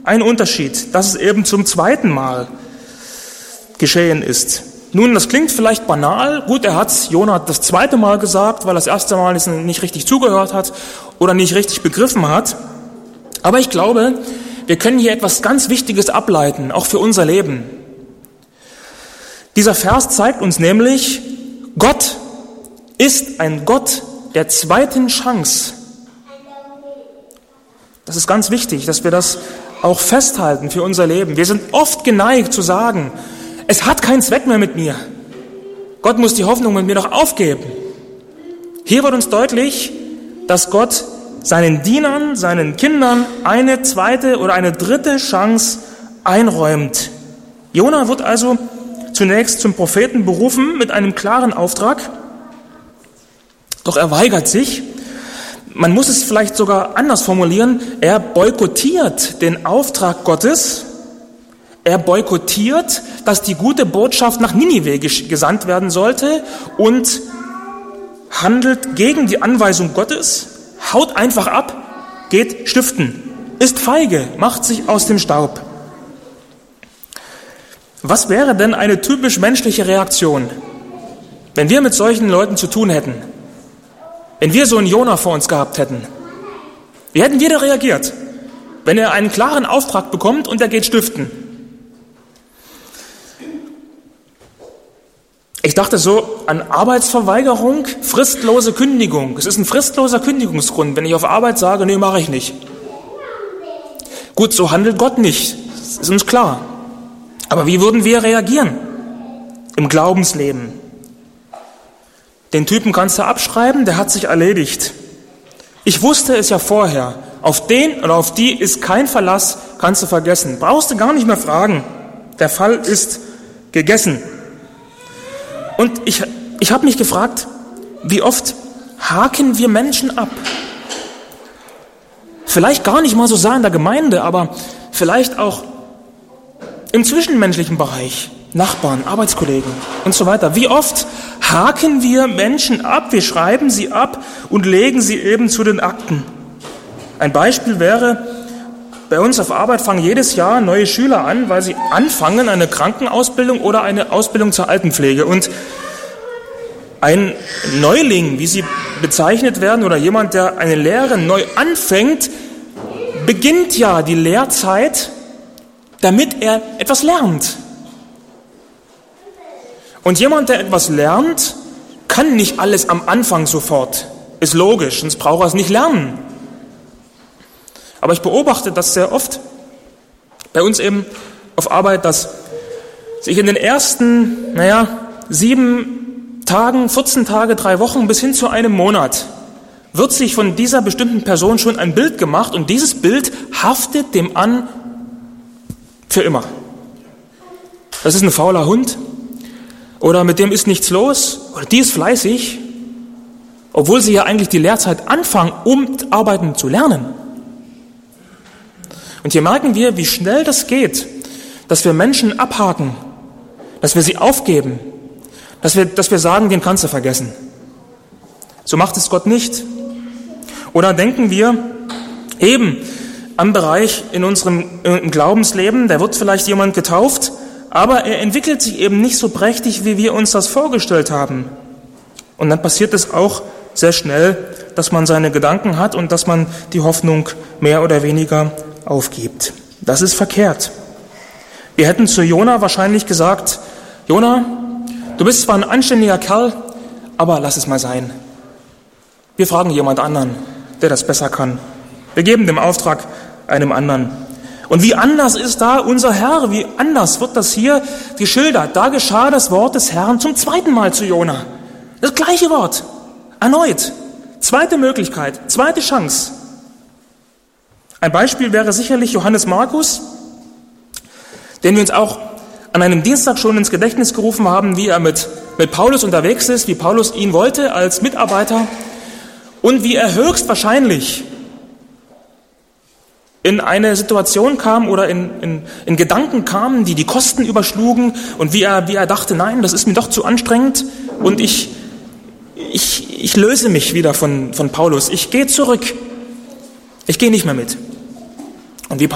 ein Unterschied, dass es eben zum zweiten Mal geschehen ist. Nun, das klingt vielleicht banal. Gut, er hat Jona das zweite Mal gesagt, weil er das erste Mal nicht richtig zugehört hat oder nicht richtig begriffen hat. Aber ich glaube, wir können hier etwas ganz Wichtiges ableiten, auch für unser Leben. Dieser Vers zeigt uns nämlich, Gott ist ein Gott der zweiten Chance. Das ist ganz wichtig, dass wir das auch festhalten für unser Leben. Wir sind oft geneigt zu sagen, es hat keinen Zweck mehr mit mir. Gott muss die Hoffnung mit mir doch aufgeben. Hier wird uns deutlich, dass Gott seinen Dienern, seinen Kindern eine zweite oder eine dritte Chance einräumt. Jona wird also zunächst zum Propheten berufen mit einem klaren Auftrag, doch er weigert sich. Man muss es vielleicht sogar anders formulieren, er boykottiert den Auftrag Gottes. Er boykottiert, dass die gute Botschaft nach Ninive gesandt werden sollte und handelt gegen die Anweisung Gottes, haut einfach ab, geht stiften, ist feige, macht sich aus dem Staub. Was wäre denn eine typisch menschliche Reaktion, wenn wir mit solchen Leuten zu tun hätten? Wenn wir so einen Jona vor uns gehabt hätten? Wie hätten wir da reagiert, wenn er einen klaren Auftrag bekommt und er geht stiften? Ich dachte so an Arbeitsverweigerung, fristlose Kündigung. Es ist ein fristloser Kündigungsgrund, wenn ich auf Arbeit sage, nee, mache ich nicht. Gut, so handelt Gott nicht, das ist uns klar. Aber wie würden wir reagieren im Glaubensleben? Den Typen kannst du abschreiben, der hat sich erledigt. Ich wusste es ja vorher, auf den oder auf die ist kein Verlass, kannst du vergessen. Brauchst du gar nicht mehr fragen, der Fall ist gegessen. Und ich habe mich gefragt, wie oft haken wir Menschen ab? Vielleicht gar nicht mal so sehr in der Gemeinde, aber vielleicht auch im zwischenmenschlichen Bereich, Nachbarn, Arbeitskollegen und so weiter. Wie oft haken wir Menschen ab, wir schreiben sie ab und legen sie eben zu den Akten. Ein Beispiel wäre, bei uns auf Arbeit fangen jedes Jahr neue Schüler an, weil sie anfangen, eine Krankenausbildung oder eine Ausbildung zur Altenpflege. Und ein Neuling, wie sie bezeichnet werden, oder jemand, der eine Lehre neu anfängt, beginnt ja die Lehrzeit, damit er etwas lernt. Und jemand, der etwas lernt, kann nicht alles am Anfang sofort. Ist logisch, sonst braucht er es nicht lernen. Aber ich beobachte das sehr oft bei uns eben auf Arbeit, dass sich in den ersten, 7 Tagen, 14 Tage, 3 Wochen bis hin zu einem Monat wird sich von dieser bestimmten Person schon ein Bild gemacht und dieses Bild haftet dem an für immer. Das ist ein fauler Hund oder mit dem ist nichts los oder die ist fleißig, obwohl sie ja eigentlich die Lehrzeit anfangen, um arbeiten zu lernen. Und hier merken wir, wie schnell das geht, dass wir Menschen abhaken, dass wir sie aufgeben, dass wir sagen, den kannst du vergessen. So macht es Gott nicht. Oder denken wir eben am Bereich in unserem Glaubensleben, da wird vielleicht jemand getauft, aber er entwickelt sich eben nicht so prächtig, wie wir uns das vorgestellt haben. Und dann passiert es auch sehr schnell, dass man seine Gedanken hat und dass man die Hoffnung mehr oder weniger aufgibt. Das ist verkehrt. Wir hätten zu Jona wahrscheinlich gesagt, Jona, du bist zwar ein anständiger Kerl, aber lass es mal sein. Wir fragen jemand anderen, der das besser kann. Wir geben den Auftrag einem anderen. Und wie anders ist da unser Herr, wie anders wird das hier geschildert. Da geschah das Wort des Herrn zum zweiten Mal zu Jona. Das gleiche Wort, erneut. Zweite Möglichkeit, zweite Chance. Ein Beispiel wäre sicherlich Johannes Markus, den wir uns auch an einem Dienstag schon ins Gedächtnis gerufen haben, wie er mit Paulus unterwegs ist, wie Paulus ihn wollte als Mitarbeiter und wie er höchstwahrscheinlich in eine Situation kam oder in Gedanken kam, die Kosten überschlugen und wie er dachte, nein, das ist mir doch zu anstrengend und ich löse mich wieder von Paulus, ich gehe zurück, ich gehe nicht mehr mit. Und wie